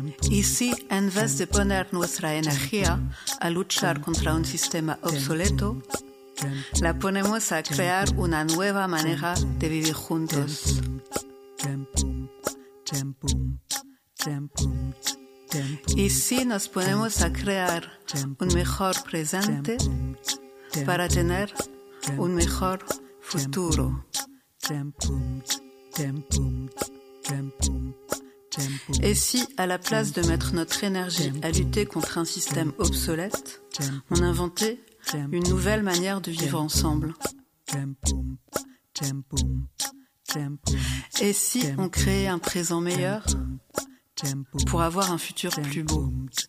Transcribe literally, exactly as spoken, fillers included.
Y si, en vez de poner nuestra energía a luchar contra un sistema obsoleto, la ponemos a crear una nueva manera de vivir juntos. Y si nos ponemos a crear un mejor presente para tener un mejor futuro. Et si, à la place de mettre notre énergie à lutter contre un système obsolète, on inventait une nouvelle manière de vivre ensemble? Et si on créait un présent meilleur pour avoir un futur plus beau?